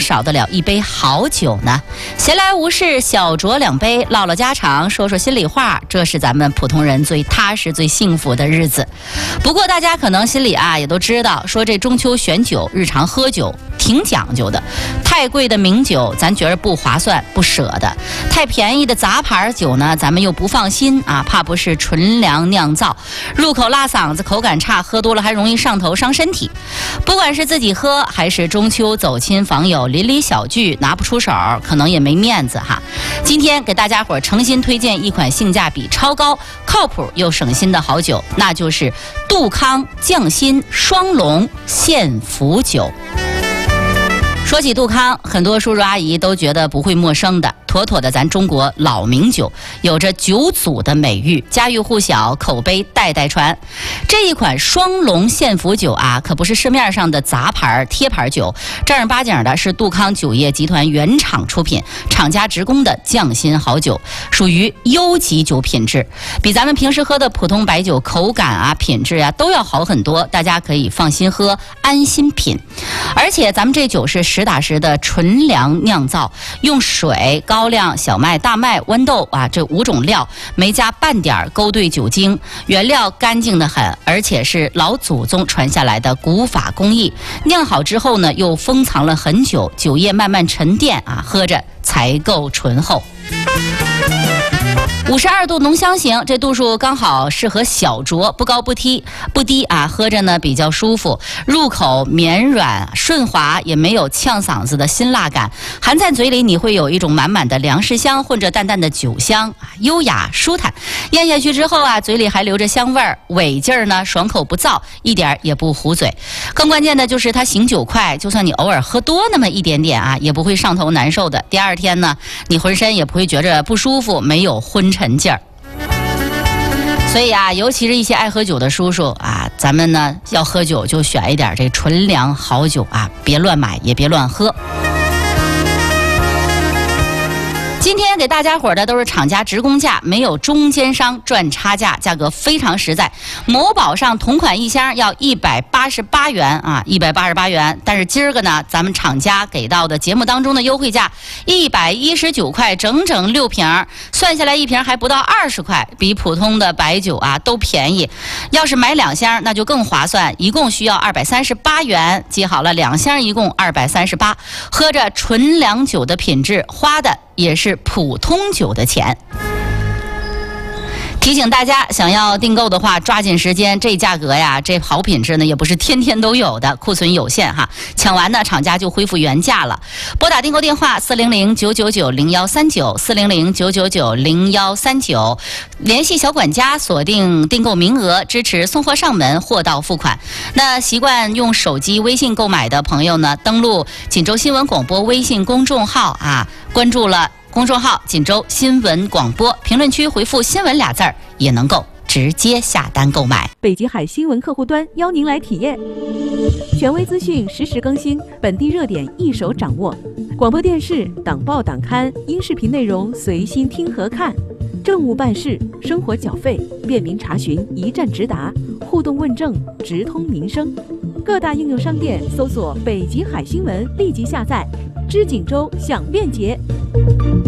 少得了一杯好酒呢？闲来无事，小酌2杯，唠唠家常，说说心里话，这是咱们普通人最踏实、最幸福的日子。不过大家可能心里也都知道，说这中秋选酒，日常喝酒挺讲究的。太贵的名酒，咱觉得不划算、不舍得；太便宜的杂牌酒呢，咱们又不放心啊，怕不是纯粮酿造，入口辣嗓子，口感差，喝多了还容易上头伤身体。不管是自己喝，还是中秋走亲访友、邻里小聚，拿不出手，可能也没面子哈。今天给大家伙诚心推荐一款性价比超高、靠谱又省心的好酒，那就是杜康匠心双龙献福酒。说起杜康，很多叔叔阿姨都觉得不会陌生的，妥妥的咱中国老名酒，有着9祖的美誉，家喻户晓，口碑代代传。这一款双龙献福酒可不是市面上的杂牌贴牌酒，正儿八经的是杜康酒业集团原厂出品，厂家直供的匠心好酒，属于优级酒品质，比咱们平时喝的普通白酒口感品质都要好很多，大家可以放心喝，安心品。而且咱们这酒是实打实的纯粮酿造，用水、高粱、小麦、大麦、豌豆这5种料，没加半点勾兑酒精，原料干净的很，而且是老祖宗传下来的古法工艺。酿好之后呢，又封藏了很久，酒液慢慢沉淀喝着才够醇厚。52度浓香型，这度数刚好适合小酌，不高不低喝着呢比较舒服，入口绵软顺滑，也没有呛嗓子的辛辣感，含在嘴里你会有一种满满的粮食香，混着淡淡的酒香，优雅舒坦。咽下去之后嘴里还留着香味儿，尾劲儿呢爽口不燥，一点也不糊嘴。更关键的就是它醒酒快，就算你偶尔喝多那么一点点也不会上头难受的。第二天呢，你浑身也不会觉着不舒服，没有昏沉劲儿。所以尤其是一些爱喝酒的叔叔咱们呢要喝酒就选一点这纯粮好酒别乱买也别乱喝。今天给大家伙的都是厂家直供价，没有中间商赚差价，价格非常实在。某宝上同款一箱要188元188元，但是今儿个呢，咱们厂家给到的节目当中的优惠价119块，整整6瓶，算下来一瓶还不到20块，比普通的白酒都便宜。要是买2箱那就更划算，一共需要238元，记好了，2箱一共238，喝着纯粮酒的品质，花的也是普通酒的钱。提醒大家，想要订购的话，抓紧时间，这价格这好品质呢，也不是天天都有的，库存有限抢完呢，厂家就恢复原价了。拨打订购电话400-999-0139，400-999-0139，联系小管家锁定订购名额，支持送货上门，货到付款。那习惯用手机微信购买的朋友呢，登录锦州新闻广播微信公众号关注了公众号锦州新闻广播，评论区回复新闻2字也能够直接下单购买。 北极海新闻客户端邀您来体验，权威资讯实时更新，本地热点一手掌握，广播电视、党报党刊、音视频内容随心听和看，政务办事、生活缴费便民查询，一站直达，互动问政，直通民生。各大应用商店搜索北极海新闻，立即下载。知锦州享便捷。